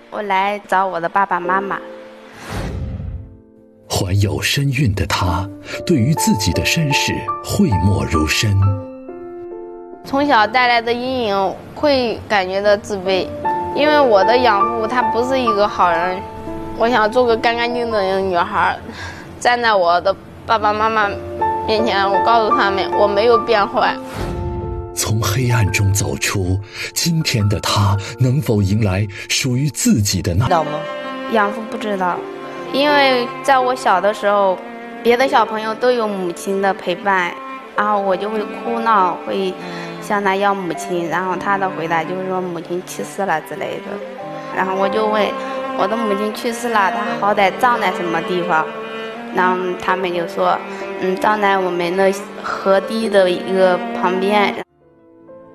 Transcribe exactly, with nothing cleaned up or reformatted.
我来找我的爸爸妈妈。 怀有身孕的她，对于自己的身世讳莫如深。 从小带来的阴影会感觉到自卑，因为我的养父他不是一个好人。我想做个干干净净的女孩，站在我的爸爸妈妈面前，我告诉他们我没有变坏。 从黑暗中走出，今天的她能否迎来属于自己的那？ 知道吗？ 养父不知道，因为在我小的时候，别的小朋友都有母亲的陪伴，然后我就会哭闹，会向他要母亲，然后他的回答就是说母亲去世了之类的。然后我就问我的母亲去世了，她好歹葬在什么地方？然后他们就说，嗯，葬在我们的河堤的一个旁边。